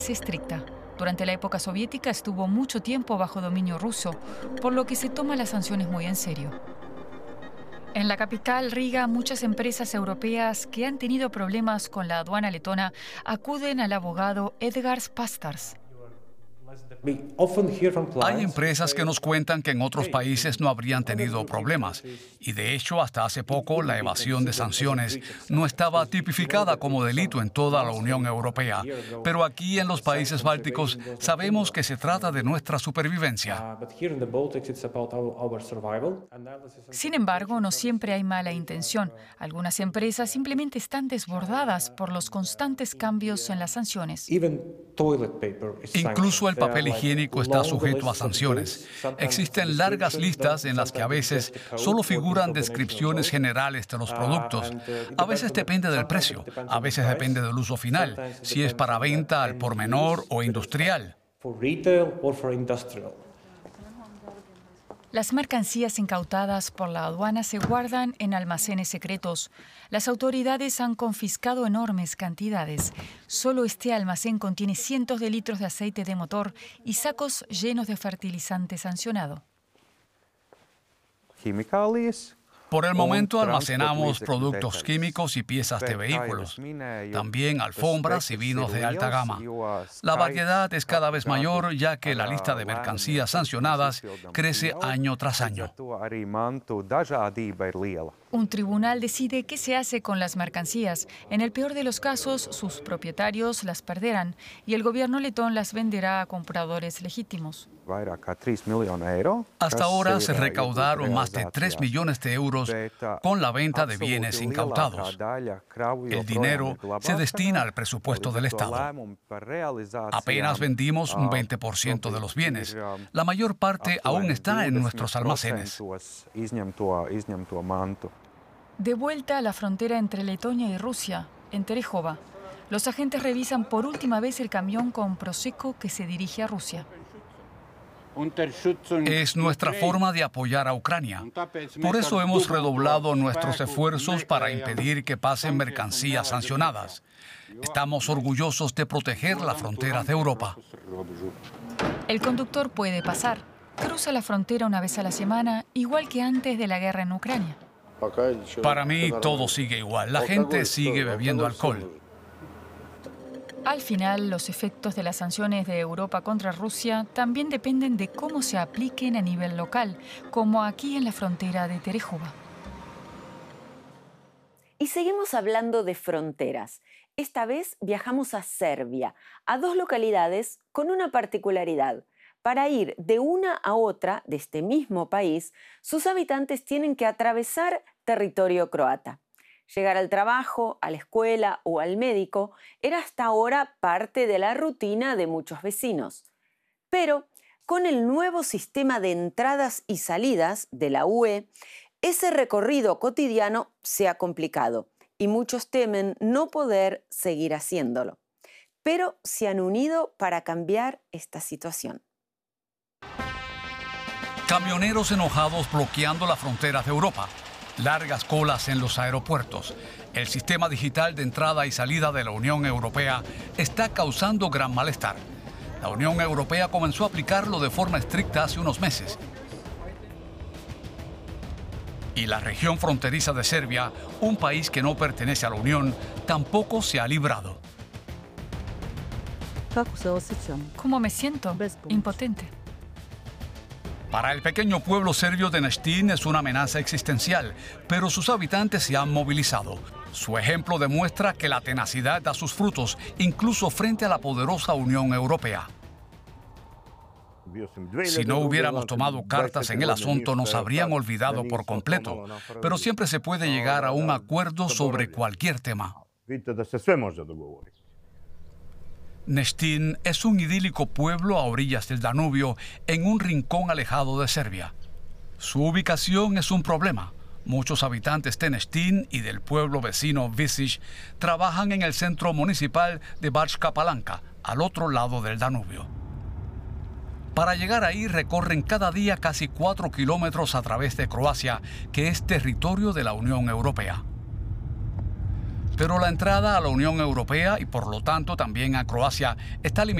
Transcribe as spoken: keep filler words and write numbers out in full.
estricta. Durante la época soviética estuvo mucho tiempo bajo dominio ruso, por lo que se toma las sanciones muy en serio. En la capital, Riga, muchas empresas europeas que han tenido problemas con la aduana letona acuden al abogado Edgars Pastars. Hay empresas que nos cuentan que en otros países no habrían tenido problemas y de hecho hasta hace poco la evasión de sanciones no estaba tipificada como delito en toda la Unión Europea. Pero aquí en los países bálticos sabemos que se trata de nuestra supervivencia. Sin embargo, no siempre hay mala intención. Algunas empresas simplemente están desbordadas por los constantes cambios en las sanciones. Incluso el papel higiénico está sujeto a sanciones. Existen largas listas en las que a veces solo figuran descripciones generales de los productos. A veces depende del precio, a veces depende del uso final, si es para venta al por menor o industrial. Las mercancías incautadas por la aduana se guardan en almacenes secretos. Las autoridades han confiscado enormes cantidades. Solo este almacén contiene cientos de litros de aceite de motor y sacos llenos de fertilizante sancionado. Por el momento almacenamos productos químicos y piezas de vehículos, también alfombras y vinos de alta gama. La variedad es cada vez mayor ya que la lista de mercancías sancionadas crece año tras año. Un tribunal decide qué se hace con las mercancías. En el peor de los casos, sus propietarios las perderán y el gobierno letón las venderá a compradores legítimos. Hasta ahora se recaudaron más de tres millones de euros con la venta de bienes incautados. El dinero se destina al presupuesto del Estado. Apenas vendimos un veinte por ciento de los bienes. La mayor parte aún está en nuestros almacenes. De vuelta a la frontera entre Letonia y Rusia, en Terejova, los agentes revisan por última vez el camión con Prosecco que se dirige a Rusia. Es nuestra forma de apoyar a Ucrania. Por eso hemos redoblado nuestros esfuerzos para impedir que pasen mercancías sancionadas. Estamos orgullosos de proteger las fronteras de Europa. El conductor puede pasar. Cruza la frontera una vez a la semana, igual que antes de la guerra en Ucrania. Para mí todo sigue igual. La gente sigue bebiendo alcohol. Al final, los efectos de las sanciones de Europa contra Rusia también dependen de cómo se apliquen a nivel local, como aquí en la frontera de Terejova. Y seguimos hablando de fronteras. Esta vez viajamos a Serbia, a dos localidades con una particularidad. Para ir de una a otra de este mismo país, sus habitantes tienen que atravesar territorio croata. Llegar al trabajo, a la escuela o al médico era hasta ahora parte de la rutina de muchos vecinos. Pero con el nuevo sistema de entradas y salidas de la U E, ese recorrido cotidiano se ha complicado y muchos temen no poder seguir haciéndolo. Pero se han unido para cambiar esta situación. Camioneros enojados bloqueando las fronteras de Europa. Largas colas en los aeropuertos. El sistema digital de entrada y salida de la Unión Europea está causando gran malestar. La Unión Europea comenzó a aplicarlo de forma estricta hace unos meses. Y la región fronteriza de Serbia, un país que no pertenece a la Unión, tampoco se ha librado. ¿Cómo me siento? Impotente. Para el pequeño pueblo serbio de Neštin es una amenaza existencial, pero sus habitantes se han movilizado. Su ejemplo demuestra que la tenacidad da sus frutos, incluso frente a la poderosa Unión Europea. Si no hubiéramos tomado cartas en el asunto, nos habrían olvidado por completo, pero siempre se puede llegar a un acuerdo sobre cualquier tema. Neštin es un idílico pueblo a orillas del Danubio, en un rincón alejado de Serbia. Su ubicación es un problema. Muchos habitantes de Neštin y del pueblo vecino Visić trabajan en el centro municipal de Bačka Palanka, al otro lado del Danubio. Para llegar ahí recorren cada día casi cuatro kilómetros a través de Croacia, que es territorio de la Unión Europea. Pero la entrada a la Unión Europea y por lo tanto también a Croacia está limitada